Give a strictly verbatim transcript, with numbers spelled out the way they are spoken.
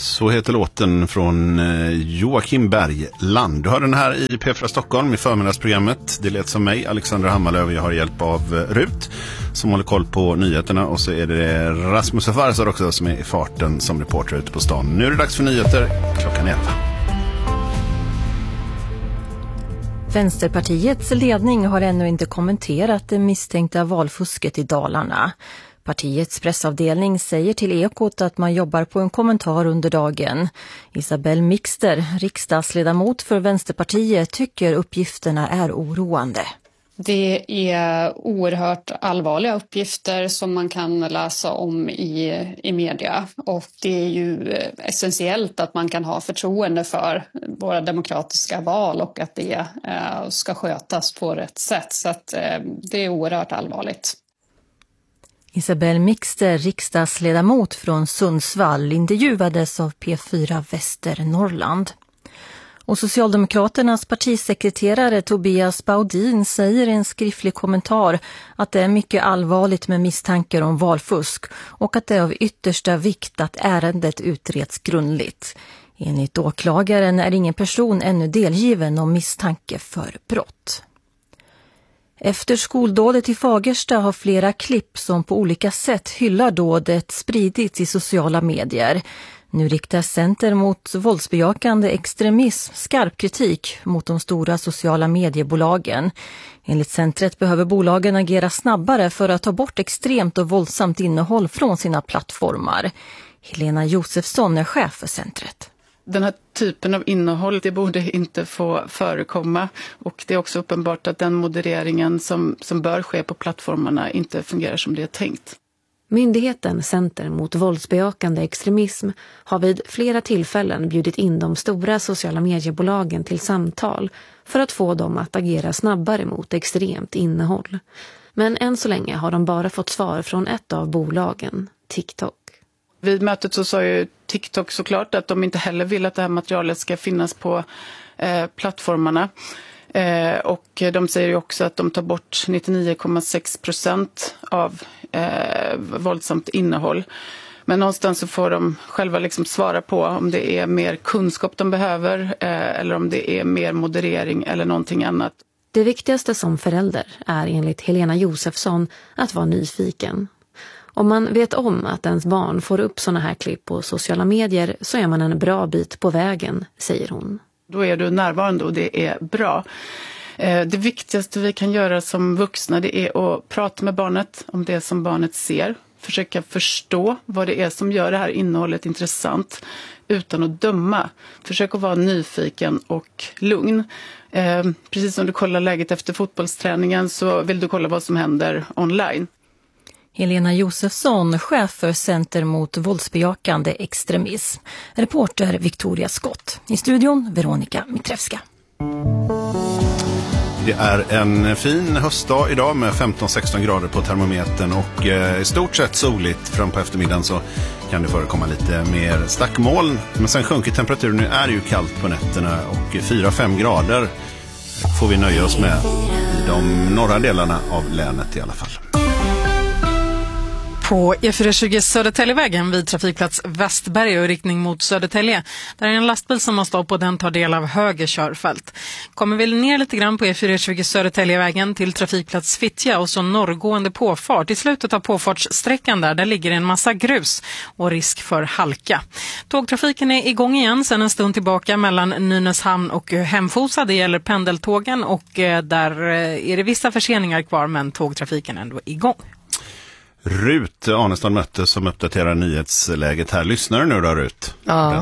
Så heter låten från Joakim Bergland. Du har den här i P fyra Stockholm i förmiddagsprogrammet. Det leds som mig, Alexandra Hammarlöv. Jag har hjälp av Rut som håller koll på nyheterna. Och så är det Rasmus Farsar också som är i farten som reporter ute på stan. Nu är det dags för nyheter klockan elva. Vänsterpartiets ledning har ännu inte kommenterat det misstänkta valfusket i Dalarna. Partiets pressavdelning säger till Ekot att man jobbar på en kommentar under dagen. Isabelle Mixter, riksdagsledamot för Vänsterpartiet, tycker uppgifterna är oroande. Det är oerhört allvarliga uppgifter som man kan läsa om i, i media. Och det är ju essentiellt att man kan ha förtroende för våra demokratiska val och att det eh, ska skötas på rätt sätt. Så att, eh, det är oerhört allvarligt. Isabelle Mixter, riksdagsledamot från Sundsvall, intervjuades av P fyra Västernorrland. Och Socialdemokraternas partisekreterare Tobias Baudin säger i en skriftlig kommentar att det är mycket allvarligt med misstankar om valfusk och att det är av yttersta vikt att ärendet utreds grundligt. Enligt åklagaren är ingen person ännu delgiven om misstanke för brott. Efter skoldådet i Fagersta har flera klipp som på olika sätt hyllar dådet spridits i sociala medier. Nu riktar Center mot våldsbejakande extremism skarp kritik mot de stora sociala mediebolagen. Enligt centret behöver bolagen agera snabbare för att ta bort extremt och våldsamt innehåll från sina plattformar. Helena Josefsson är chef för centret. Den här typen av innehåll, det borde inte få förekomma, och det är också uppenbart att den modereringen som, som bör ske på plattformarna inte fungerar som det är tänkt. Myndigheten Center mot våldsbejakande extremism har vid flera tillfällen bjudit in de stora sociala mediebolagen till samtal för att få dem att agera snabbare mot extremt innehåll. Men än så länge har de bara fått svar från ett av bolagen, TikTok. Vid mötet så sa ju TikTok såklart att de inte heller vill att det här materialet ska finnas på eh, plattformarna. Eh, och de säger ju också att de tar bort nittionio komma sex procent av eh, våldsamt innehåll. Men någonstans så får de själva liksom svara på om det är mer kunskap de behöver eh, eller om det är mer moderering eller någonting annat. Det viktigaste som förälder är enligt Helena Josefsson att vara nyfiken. Om man vet om att ens barn får upp såna här klipp på sociala medier så är man en bra bit på vägen, säger hon. Då är du närvarande och det är bra. Det viktigaste vi kan göra som vuxna, det är att prata med barnet om det som barnet ser. Försöka förstå vad det är som gör det här innehållet intressant utan att döma. Försök att vara nyfiken och lugn. Precis som du kollar läget efter fotbollsträningen så vill du kolla vad som händer online. Helena Josefsson, chef för Center mot våldsbejakande extremism. Reporter Victoria Skott. I studion Veronica Mitrevska. Det är en fin höstdag idag med femton sexton grader på termometern och eh, i stort sett soligt. Fram på eftermiddagen så kan det förekomma lite mer stackmoln. Men sen sjunker temperaturen. Nu är det ju kallt på nätterna och fyra fem grader får vi nöja oss med i de norra delarna av länet i alla fall. På E fyra tjugo Södertäljevägen vid trafikplats Västberg och riktning mot Södertälje. Där är en lastbil som har stått på den tar del av höger körfält. Kommer vi ner lite grann på E fyra tjugo Södertäljevägen till trafikplats Fittja och så norrgående påfart. I slutet av påfartssträckan där, där ligger en massa grus och risk för halka. Tågtrafiken är igång igen sedan en stund tillbaka mellan Nynäshamn och Hemfosa. Det gäller pendeltågen och där är det vissa förseningar kvar men tågtrafiken är ändå igång. Rut Arnestad mötte som uppdaterar nyhetsläget här. Lyssnar du nu då, Rut? Ja,